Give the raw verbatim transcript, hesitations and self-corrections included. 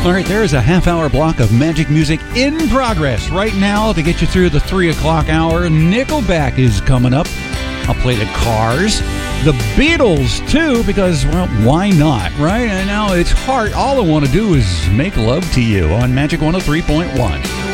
All right, there is a half-hour block of magic music in progress right now to get you through the three o'clock hour. Nickelback is coming up. I'll play the Cars. The Beatles, too, because, well, why not, right? And now it's Heart. All I want to do is make love to you on Magic one oh three point one.